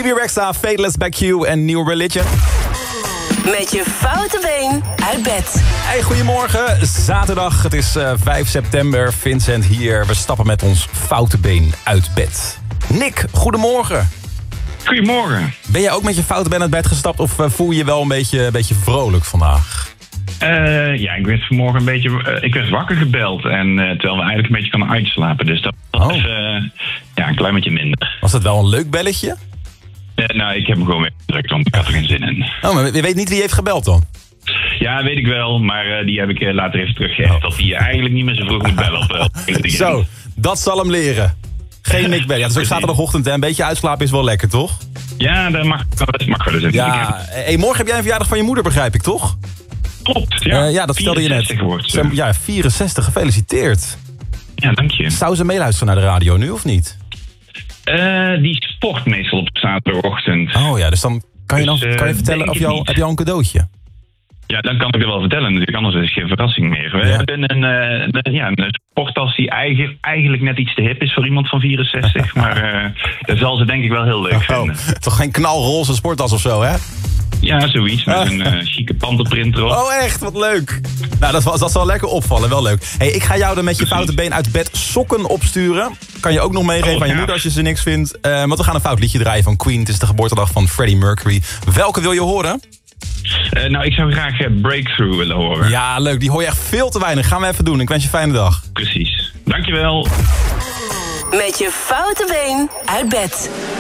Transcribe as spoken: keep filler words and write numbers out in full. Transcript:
B B Rexha, Fateless by Q en New Religion. Met je foute been uit bed. Hey, goedemorgen. Zaterdag, het is uh, vijf september. Vincent hier. We stappen met ons foute been uit bed. Nick, goedemorgen. Goedemorgen. Ben jij ook met je foute been uit bed gestapt of uh, voel je je wel een beetje, een beetje vrolijk vandaag? Uh, ja, ik werd vanmorgen een beetje... Uh, ik werd wakker gebeld. En uh, terwijl we eigenlijk een beetje kan uitslapen. Dus dat was oh. uh, ja, een klein beetje minder. Was dat wel een leuk belletje? Uh, nou, ik heb hem gewoon weggedrukt, want ik had er geen zin in. Oh, maar je weet niet wie heeft gebeld dan? Ja, weet ik wel. Maar uh, die heb ik uh, later even teruggegeven. Oh. Dat hij eigenlijk niet meer zo vroeg moet bellen. Op, uh, zo, dat zal hem leren. Geen Nick bellen. Ja, het is ook zaterdagochtend en een beetje uitslapen is wel lekker, toch? Ja, dat mag, dat mag wel eens. Ja, hey, morgen heb jij een verjaardag van je moeder, begrijp ik, toch? Klopt, ja. Uh, ja, dat vertelde je net. Wordt, uh. Ja, vierenzestig, gefeliciteerd. Ja, dank je. Zou ze meeluisteren naar de radio nu, of niet? Uh, die sport meestal op zaterdagochtend. Oh ja, dus dan kan je, dan, dus, uh, kan je vertellen of jou, heb je al een cadeautje? Ja, dan kan ik het wel vertellen. Natuurlijk, anders is het geen verrassing meer. We ja. hebben een, uh, een, ja, een sporttas die eigen, eigenlijk net iets te hip is voor iemand van vierenzestig. maar uh, dat zal ze denk ik wel heel leuk oh, vinden. Toch geen knalroze sporttas of zo, hè? Ja, zoiets. Met een uh, chique panterprint erop. Oh, echt? Wat leuk. Nou, dat, dat zal lekker opvallen. Wel leuk. Hey, ik ga jou dan met je foute been uit bed sokken opsturen. Kan je ook nog meegeven oh, aan je ja. moeder als je ze niks vindt. Uh, want we gaan een fout liedje draaien van Queen. Het is de geboortedag van Freddie Mercury. Welke wil je horen? Uh, nou, ik zou graag uh, Breakthrough willen horen. Ja, leuk. Die hoor je echt veel te weinig. Gaan we even doen. Ik wens je een fijne dag. Precies. Dankjewel. Met je foute been uit bed.